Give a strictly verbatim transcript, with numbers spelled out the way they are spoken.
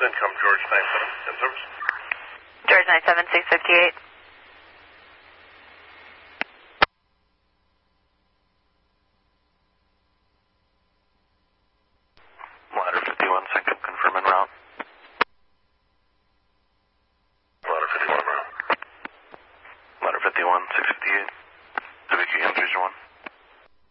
Income George nine seven, in service. George nine seven, six fifty-eight. Ladder fifty-one, Syncom, confirm en route. Ladder fifty-one, route. Ladder fifty-one, six fifty-eight. W Q M, Fusion one.